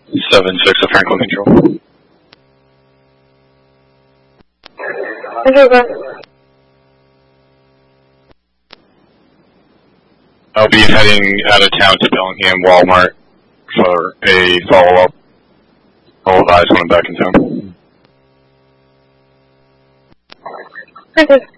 7-6 of Franklin Control. I'll be heading out of town to Bellingham Walmart for a follow-up. I'll advise when I'm back in town. Okay.